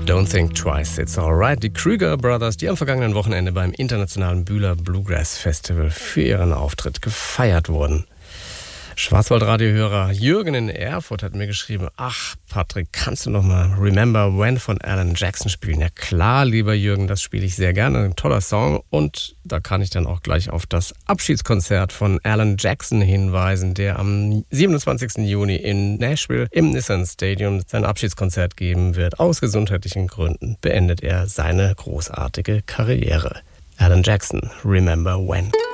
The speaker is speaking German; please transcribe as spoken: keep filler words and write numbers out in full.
Don't think twice, it's alright. Die Krüger Brothers, die am vergangenen Wochenende beim Internationalen Bühler Bluegrass Festival für ihren Auftritt gefeiert wurden. Schwarzwaldradiohörer Jürgen in Erfurt hat mir geschrieben, ach Patrick, kannst du noch mal Remember When von Alan Jackson spielen? Ja klar, lieber Jürgen, das spiele ich sehr gerne, ein toller Song. Und da kann ich dann auch gleich auf das Abschiedskonzert von Alan Jackson hinweisen, der am siebenundzwanzigsten Juni in Nashville im Nissan Stadium sein Abschiedskonzert geben wird. Aus gesundheitlichen Gründen beendet er seine großartige Karriere. Alan Jackson, Remember When.